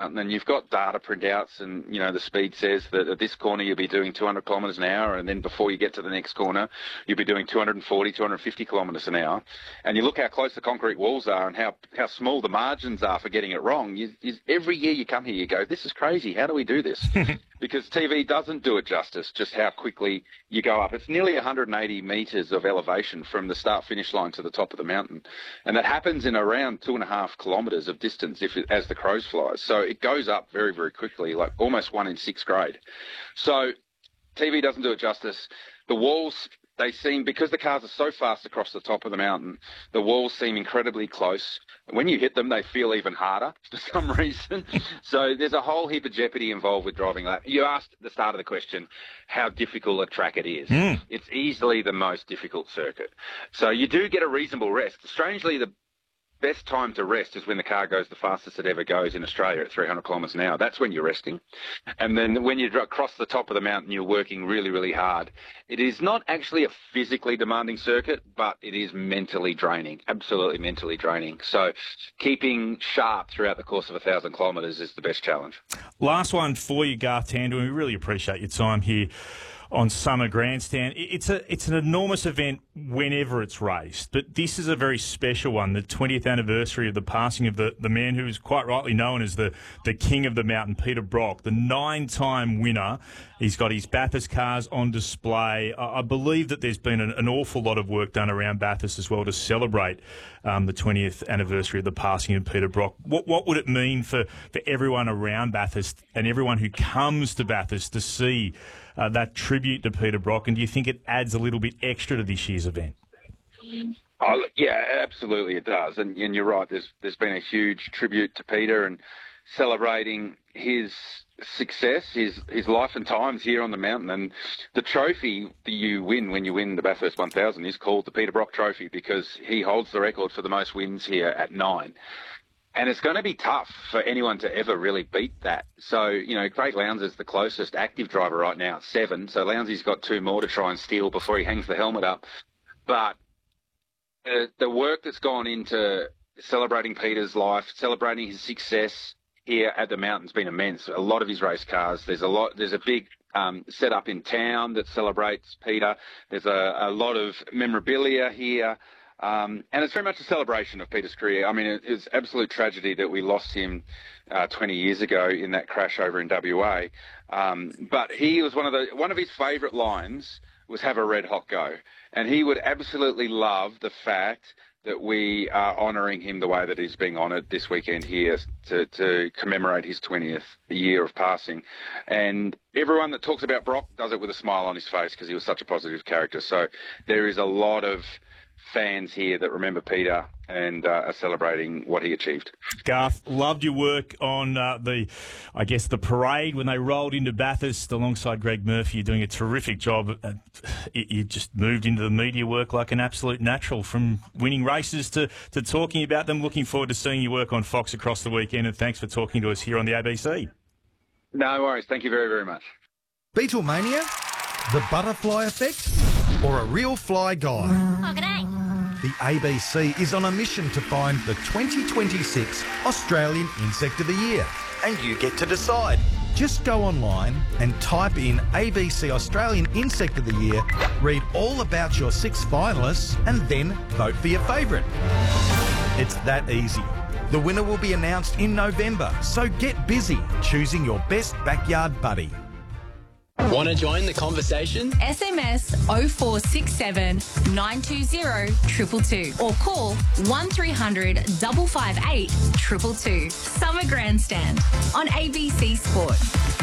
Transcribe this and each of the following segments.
mountain, and you've got data printouts, and the speed says that at this corner you'll be doing 200 kilometres an hour, and then before you get to the next corner you'll be doing 240, 250 kilometres an hour, and you look how close the concrete walls are and how small the margins are for getting it wrong. Every year you come here, you go, this is crazy. How do we do this? Because TV doesn't do it justice, just how quickly you go up. It's nearly 180 metres of elevation from the start-finish line to the top of the mountain. And that happens in around 2.5 kilometres of distance as the crows flies. So it goes up very, very quickly, like almost 1 in 6th grade. So TV doesn't do it justice. The walls, they seem, because the cars are so fast across the top of the mountain, the walls seem incredibly close. When you hit them, they feel even harder for some reason. So there's a whole heap of jeopardy involved with driving that. You asked at the start of the question how difficult a track it is. It's easily the most difficult circuit. So you do get a reasonable rest. Strangely, the best time to rest is when the car goes the fastest it ever goes in Australia at 300 kilometres an hour. That's when you're resting. And then when you cross the top of the mountain, you're working really, really hard. It is not actually a physically demanding circuit, but it is mentally draining, absolutely mentally draining. So keeping sharp throughout the course of 1,000 kilometres is the best challenge. Last one for you, Garth Tander. We really appreciate your time here on Summer Grandstand. It's an enormous event whenever it's raced, but this is a very special one, the 20th anniversary of the passing of the man who is quite rightly known as the king of the mountain, Peter Brock, the 9-time winner. He's got his Bathurst cars on display. I believe that there's been an awful lot of work done around Bathurst as well to celebrate the 20th anniversary of the passing of Peter Brock. What would it mean for everyone around Bathurst and everyone who comes to Bathurst to see that tribute to Peter Brock, and do you think it adds a little bit extra to this year's event? Oh, yeah, absolutely it does. And you're right, there's been a huge tribute to Peter and celebrating his success, his life and times here on the mountain. And the trophy that you win when you win the Bathurst 1000 is called the Peter Brock Trophy because he holds the record for the most wins here at 9. And it's going to be tough for anyone to ever really beat that. So, Craig Lowndes is the closest active driver right now at 7. So Lowndesy's got 2 more to try and steal before he hangs the helmet up. But the work that's gone into celebrating Peter's life, celebrating his success here at the mountain's been immense. A lot of his race cars. There's a big setup in town that celebrates Peter. There's a lot of memorabilia here. And it's very much a celebration of Peter's career. I mean, it's absolute tragedy that we lost him 20 years ago in that crash over in WA. But he was one of his favourite lines was "Have a red hot go," and he would absolutely love the fact that we are honouring him the way that he's being honoured this weekend here to commemorate his 20th year of passing. And everyone that talks about Brock does it with a smile on his face because he was such a positive character. So there is a lot of fans here that remember Peter and are celebrating what he achieved. Garth, loved your work on the parade when they rolled into Bathurst alongside Greg Murphy. You're doing a terrific job. You just moved into the media work like an absolute natural, from winning races to talking about them. Looking forward to seeing your work on Fox across the weekend, and thanks for talking to us here on the ABC. No worries. Thank you very, very much. Beatlemania? The butterfly effect? Or a real fly guy? Oh, g'day. The ABC is on a mission to find the 2026 Australian Insect of the Year. And you get to decide. Just go online and type in ABC Australian Insect of the Year, read all about your 6 finalists, and then vote for your favourite. It's that easy. The winner will be announced in November, so get busy choosing your best backyard buddy. Want to join the conversation? SMS 0467 920 222 or call 1300 558 222. Summer Grandstand on ABC Sport.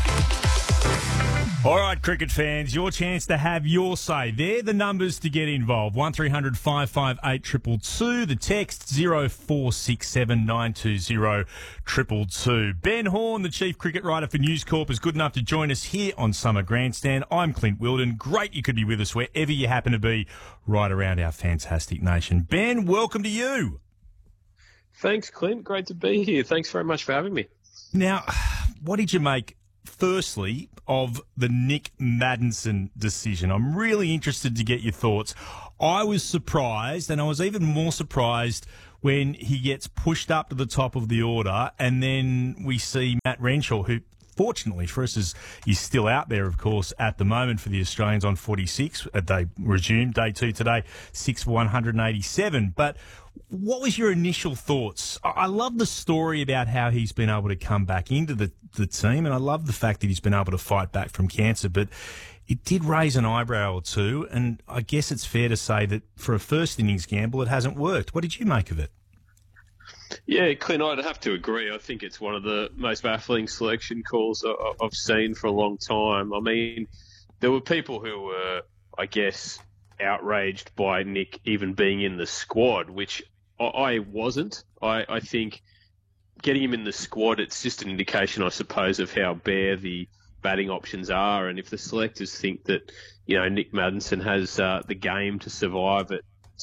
All right, cricket fans, your chance to have your say. They're the numbers to get involved. 1300 558 222. The text 0467 920 222. Ben Horn, the chief cricket writer for News Corp, is good enough to join us here on Summer Grandstand. I'm Clint Wilden. Great you could be with us wherever you happen to be right around our fantastic nation. Ben, welcome to you. Thanks, Clint. Great to be here. Thanks very much for having me. Now, what did you make, firstly, of the Nick Maddinson decision? I'm really interested to get your thoughts. I was surprised, and I was even more surprised when he gets pushed up to the top of the order, and then we see Matt Renshaw, who fortunately for us is still out there, of course, at the moment for the Australians on 46. They resumed day 2 today, 6 for 187. But what was your initial thoughts? I love the story about how he's been able to come back into the team, and I love the fact that he's been able to fight back from cancer, but it did raise an eyebrow or two, and I guess it's fair to say that for a first innings gamble, it hasn't worked. What did you make of it? Yeah, Clint, I'd have to agree. I think it's one of the most baffling selection calls I've seen for a long time. I mean, there were people who were, I guess, outraged by Nick even being in the squad, which I wasn't. I think getting him in the squad, it's just an indication, I suppose, of how bare the batting options are. And if the selectors think that, Nick Maddinson has the game to survive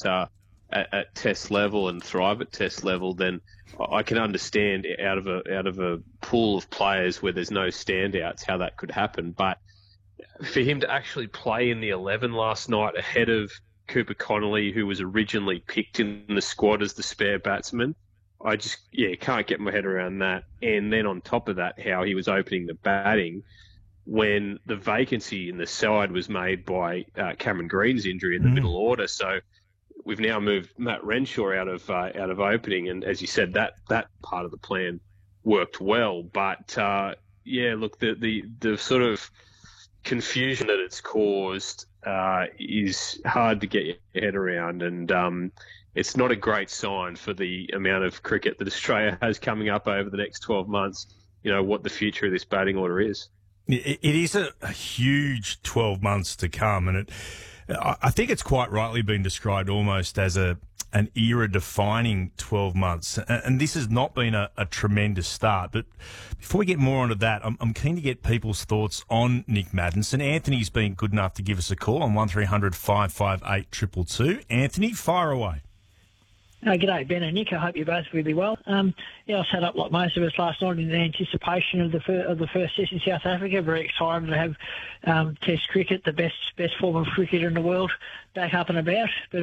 at test level and thrive at test level, then I can understand out of a pool of players where there's no standouts how that could happen. But for him to actually play in the 11 last night ahead of Cooper Connolly, who was originally picked in the squad as the spare batsman, I just can't get my head around that. And then on top of that, how he was opening the batting when the vacancy in the side was made by Cameron Green's injury in the middle order. So we've now moved Matt Renshaw out of opening, and as you said, that part of the plan worked well. But look, the sort of confusion that it's caused is hard to get your head around, and it's not a great sign for the amount of cricket that Australia has coming up over the next 12 months. What the future of this batting order is. It is a huge 12 months to come, and I think it's quite rightly been described almost as an era-defining 12 months. And this has not been a tremendous start. But before we get more onto that, I'm keen to get people's thoughts on Nick Maddinson. Anthony's been good enough to give us a call on 1300 558 222. Anthony, fire away. G'day, Ben and Nick. I hope you're both really well. I sat up like most of us last night in anticipation of the first test in South Africa. Very excited to have Test cricket, the best form of cricket in the world, back up and about. But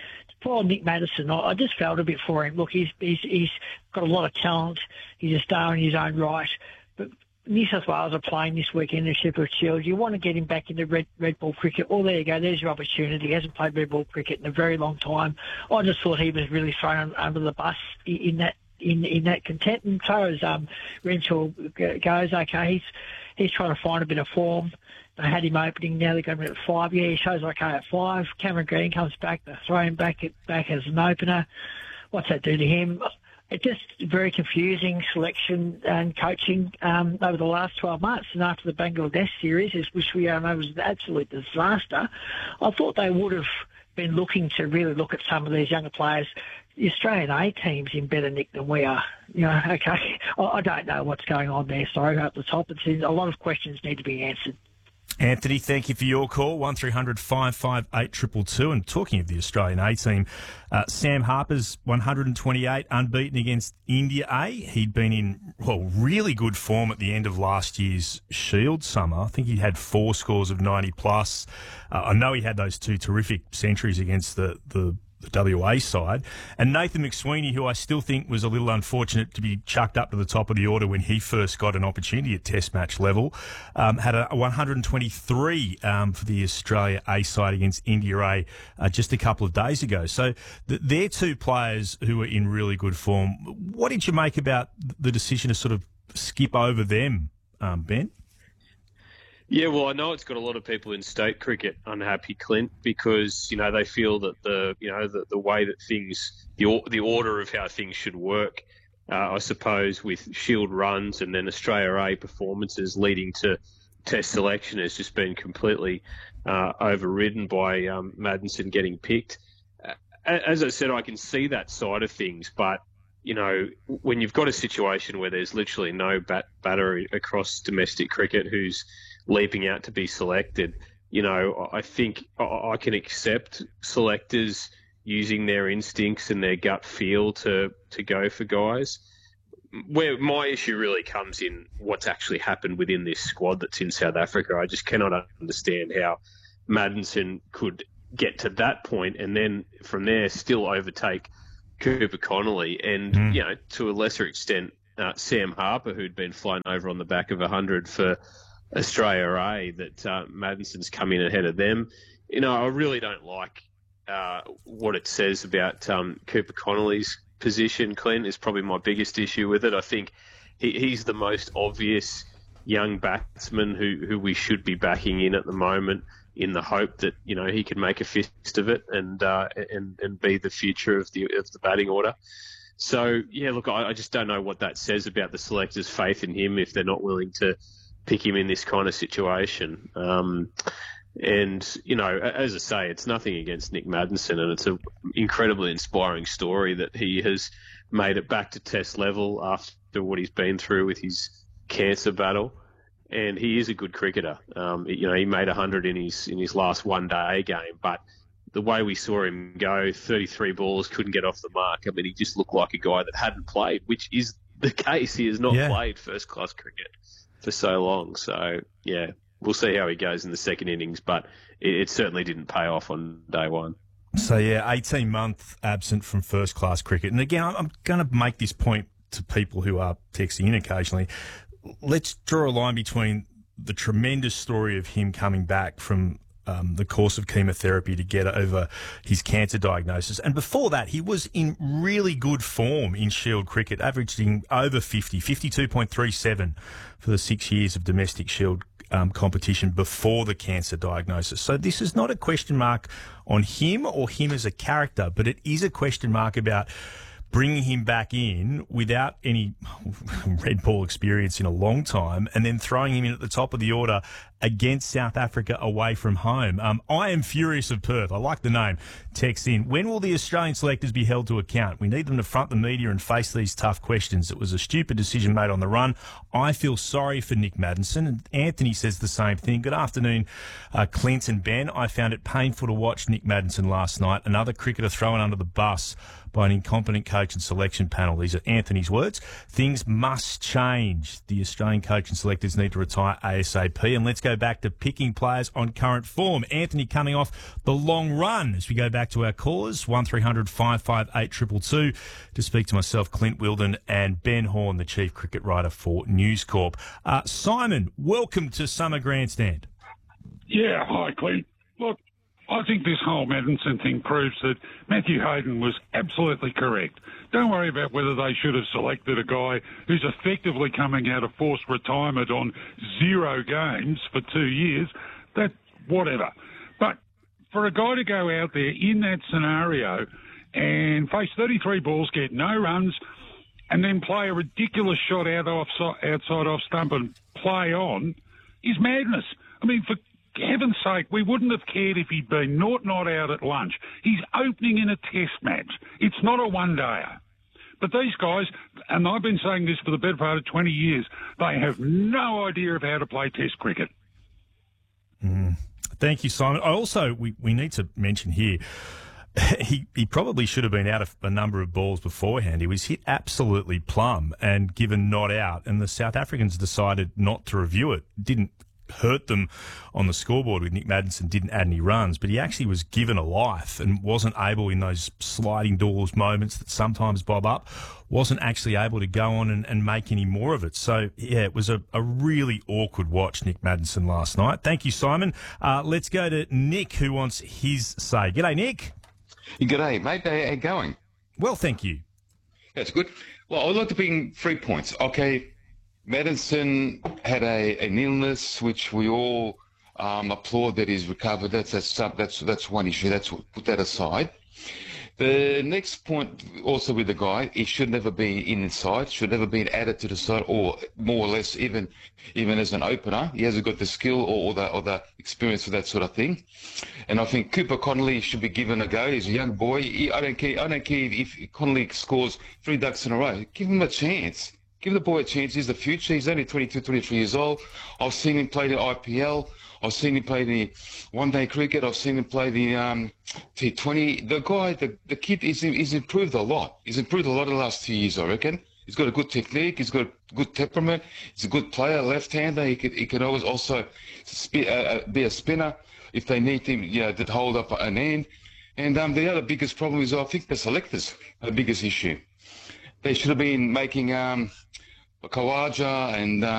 for Nick Maddinson, I just felt a bit for him. Look, he's got a lot of talent. He's a star in his own right. But New South Wales are playing this weekend in the Shepherd Shield. You want to get him back into red ball cricket. Well, there you go. There's your opportunity. He hasn't played red ball cricket in a very long time. I just thought he was really thrown under the bus in that content. And so as Renshaw goes, okay, he's trying to find a bit of form. They had him opening. Now they're going to be at 5. Yeah, he shows okay at 5. Cameron Green comes back. They throw him back as an opener. What's that do to him? It's just very confusing selection and coaching over the last 12 months. And after the Bangladesh series, which we all know was an absolute disaster, I thought they would have been looking to really look at some of these younger players. The Australian A team's in better nick than we are. Okay, I don't know what's going on there. Sorry, at the top, a lot of questions need to be answered. Anthony, thank you for your call, 1300 558 222. And talking of the Australian A team, Sam Harper's 128 unbeaten against India A. He'd been in, really good form at the end of last year's Shield summer. I think he had 4 scores of 90 plus. I know he had those 2 terrific centuries against the WA side. And Nathan McSweeney, who I still think was a little unfortunate to be chucked up to the top of the order when he first got an opportunity at Test match level, had a 123 for the Australia A side against India A just a couple of days ago. So they're 2 players who are in really good form. What did you make about the decision to sort of skip over them, Ben? Yeah, well, I know it's got a lot of people in state cricket unhappy, Clint, because they feel that the way that things, the order of how things should work, I suppose, with Shield runs and then Australia A performances leading to Test selection has just been completely overridden by Maddinson getting picked. As I said, I can see that side of things, but when you've got a situation where there's literally no batter across domestic cricket who's leaping out to be selected, I think I can accept selectors using their instincts and their gut feel to go for guys. Where my issue really comes in what's actually happened within this squad that's in South Africa. I just cannot understand how Maddinson could get to that point and then from there still overtake Cooper Connolly, and to a lesser extent, Sam Harper, who'd been flying over on the back of 100 for Australia A, that Maddison's come in ahead of them. I really don't like what it says about Cooper Connolly's position. Clint is probably my biggest issue with it. I think he's the most obvious young batsman who we should be backing in at the moment, in the hope that he can make a fist of it and be the future of the batting order. So look, I just don't know what that says about the selectors' faith in him if they're not willing to pick him in this kind of situation. And as I say, it's nothing against Nick Maddinson, and it's an incredibly inspiring story that he has made it back to Test level after what he's been through with his cancer battle. And he is a good cricketer. He made 100 in his last one-day game, but the way we saw him go, 33 balls, couldn't get off the mark. I mean, he just looked like a guy that hadn't played, which is the case. He has not played first-class cricket for so long. So, we'll see how he goes in the second innings, but it certainly didn't pay off on day one. So, 18-month absent from first-class cricket. And again, I'm going to make this point to people who are texting in occasionally. Let's draw a line between the tremendous story of him coming back from the course of chemotherapy to get over his cancer diagnosis. And before that, he was in really good form in Shield cricket, averaging over 50, 52.37 for the 6 years of domestic Shield competition before the cancer diagnosis. So this is not a question mark on him or him as a character, but it is a question mark about bringing him back in without any red ball experience in a long time and then throwing him in at the top of the order against South Africa away from home. I am furious of Perth. I like the name. Text in. When will the Australian selectors be held to account? We need them to front the media and face these tough questions. It was a stupid decision made on the run. I feel sorry for Nick Maddinson. And Anthony says the same thing. Good afternoon, Clint and Ben. I found it painful to watch Nick Maddinson last night. Another cricketer thrown under the bus by an incompetent coach and selection panel. These are Anthony's words. Things must change. The Australian coach and selectors need to retire ASAP. And let's go back to picking players on current form. Anthony coming off the long run as we go back to our callers, 1300 558 222, to speak to myself, Clint Wilden, and Ben Horn, the chief cricket writer for News Corp. Simon, welcome to Summer Grandstand. Yeah, hi, Clint. Look, I think this whole Maddinson thing proves that Matthew Hayden was absolutely correct. Don't worry about whether they should have selected a guy who's effectively coming out of forced retirement on 0 games for 2 years. That, whatever. But for a guy to go out there in that scenario and face 33 balls, get no runs, and then play a ridiculous shot outside off stump and play on is madness. I mean, for heaven's sake, we wouldn't have cared if he'd been not out at lunch. He's opening in a test match. It's not a one-dayer. But these guys, and I've been saying this for the better part of 20 years, they have no idea of how to play test cricket. Thank you, Simon. We need to mention here, he probably should have been out of a number of balls beforehand. He was hit absolutely plumb and given not out, and the South Africans decided not to review it. Didn't hurt them on the scoreboard with Nick Maddinson, didn't add any runs, but he actually was given a life and wasn't able, in those sliding doors moments that sometimes bob up, wasn't actually able to go on and make any more of it. So, it was a really awkward watch, Nick Maddinson, last night. Thank you, Simon. Let's go to Nick, who wants his say. G'day, Nick. G'day, mate. How you going? Well, thank you. That's good. Well, I'd like to bring 3 points. Okay, Maddinson had an illness which we all applaud that he's recovered. That's one issue. Put that aside. The next point, also with the guy, he should never be inside. Should never been added to the side, or more or less even as an opener. He hasn't got the skill or the experience for that sort of thing. And I think Cooper Connolly should be given a go. He's a young boy. I don't care if Connolly scores 3 ducks in a row. Give him a chance. Give the boy a chance. He's the future. He's only 22, 23 years old. I've seen him play the IPL. I've seen him play the one-day cricket. I've seen him play the T20. The guy, the kid, he's improved a lot. He's improved a lot in the last 2 years, I reckon. He's got a good technique. He's got a good temperament. He's a good player, left-hander. He can always also be a spinner if they need him, to hold up an end. And the other biggest problem is I think the selectors are the biggest issue. They should have been making Kawaja and